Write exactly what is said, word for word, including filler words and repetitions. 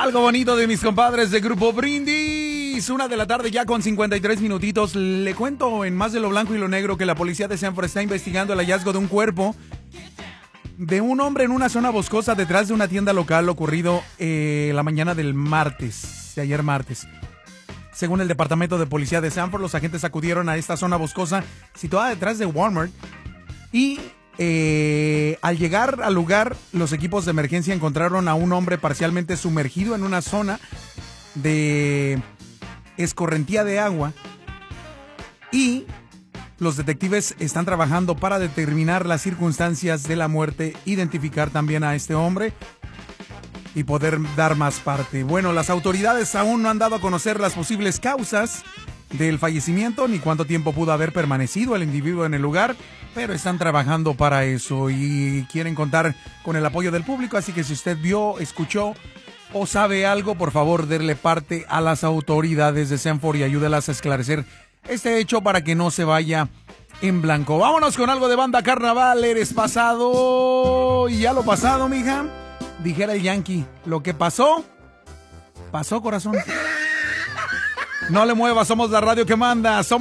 Algo bonito de mis compadres de Grupo Brindis. Una de la tarde ya con cincuenta y tres minutitos. Le cuento en Más de lo Blanco y lo Negro que la policía de Sanford está investigando el hallazgo de un cuerpo de un hombre en una zona boscosa detrás de una tienda local ocurrido eh, la mañana del martes, de ayer martes. Según el departamento de policía de Sanford, los agentes acudieron a esta zona boscosa situada detrás de Walmart y eh, al llegar al lugar, los equipos de emergencia encontraron a un hombre parcialmente sumergido en una zona de escorrentía de agua y los detectives están trabajando para determinar las circunstancias de la muerte, identificar también a este hombre y poder dar más parte. Bueno, las autoridades aún no han dado a conocer las posibles causas del fallecimiento ni cuánto tiempo pudo haber permanecido el individuo en el lugar, pero están trabajando para eso y quieren contar con el apoyo del público, así que si usted vio, escuchó o sabe algo, por favor, darle parte a las autoridades de Sanford y ayúdelas a esclarecer este hecho para que no se vaya en blanco. Vámonos con algo de Banda Carnaval. Eres pasado y ya lo pasado, mija. Dijera el Yankee, lo que pasó, pasó, corazón. No le muevas, somos la radio que manda. Somos